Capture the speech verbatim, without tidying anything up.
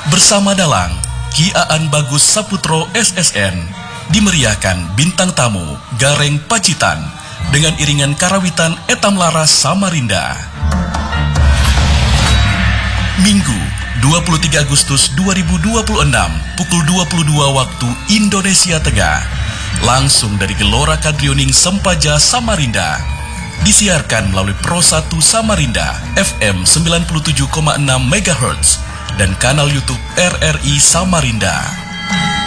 bersama Dalang Ki Aan Bagus Saputro S S N dimeriahkan bintang tamu Gareng Pacitan dengan iringan karawitan Etam Laras Samarinda. Minggu dua puluh tiga Agustus dua ribu dua puluh enam pukul dua puluh dua waktu Indonesia Tengah, langsung dari Gelora Kadrioning Sempaja Samarinda, disiarkan melalui Pro satu Samarinda F M sembilan puluh tujuh koma enam megahertz dan kanal YouTube R R I Samarinda.